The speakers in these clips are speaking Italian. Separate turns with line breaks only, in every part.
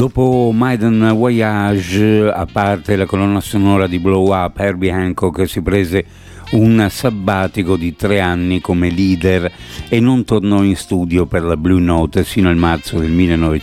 Dopo Maiden Voyage, a parte la colonna sonora di Blow Up, Herbie Hancock si prese un sabbatico di 3 anni come leader e non tornò in studio per la Blue Note sino al marzo del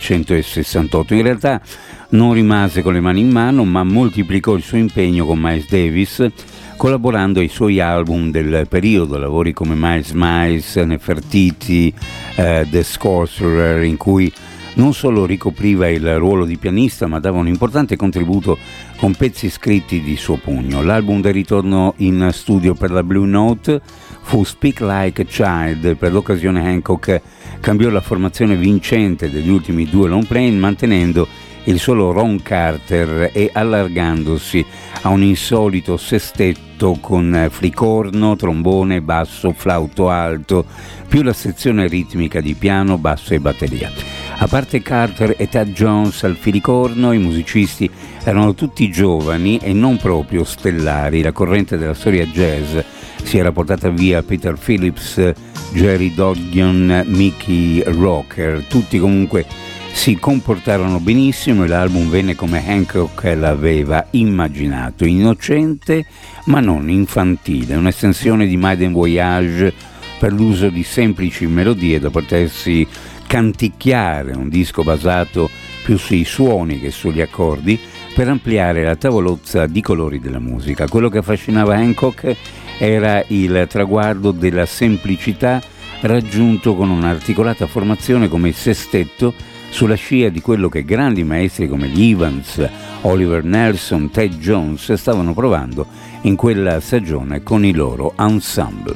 1968. In realtà non rimase con le mani in mano, ma moltiplicò il suo impegno con Miles Davis, collaborando ai suoi album del periodo, lavori come Miles, Nefertiti, The Sorcerer, in cui non solo ricopriva il ruolo di pianista, ma dava un importante contributo con pezzi scritti di suo pugno. L'album del ritorno in studio per la Blue Note fu Speak Like a Child. Per l'occasione Hancock cambiò la formazione vincente degli ultimi 2 long play, mantenendo il solo Ron Carter e allargandosi a un insolito sestetto con flicorno, trombone, basso, flauto alto, più la sezione ritmica di piano, basso e batteria. A parte Carter e Thad Jones al filicorno, i musicisti erano tutti giovani e non proprio stellari. La corrente della storia jazz si era portata via Peter Phillips, Jerry Dodion, Mickey Rocker, tutti comunque si comportarono benissimo e l'album venne come Hancock l'aveva immaginato, innocente ma non infantile, un'estensione di Maiden Voyage per l'uso di semplici melodie da potersi canticchiare, un disco basato più sui suoni che sugli accordi per ampliare la tavolozza di colori della musica. Quello che affascinava Hancock era il traguardo della semplicità raggiunto con un'articolata formazione come il sestetto, sulla scia di quello che grandi maestri come gli Evans, Oliver Nelson, Ted Jones stavano provando in quella stagione con i loro ensemble.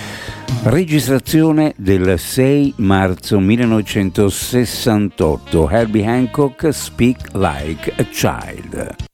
Registrazione del 6 marzo 1968, Herbie Hancock, Speak Like a Child.